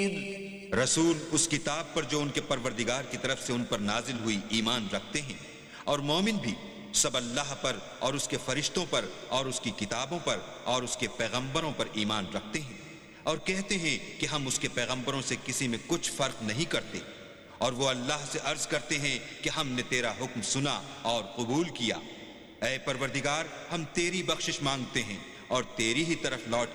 रसूल उस किताब पर जो उनके परवरदिगार की तरफ से उन पर नाजिल हुई ईमान रखते हैं, और मोमिन भी सब अल्लाह पर और उसके फरिश्तों पर और उसकी किताबों पर और उसके पैगंबरों पर ईमान रखते हैं, और कहते हैं कि हम उसके पैगंबरों से किसी में कुछ फर्क नहीं करते, और वो अल्लाह से अर्ज करते हैं कि हमने तेरा हुक्म सुना और कबूल किया। ऐ परवरदिगार, हम तेरी बख्शिश मांगते हैं और तेरी ही तरफ लौट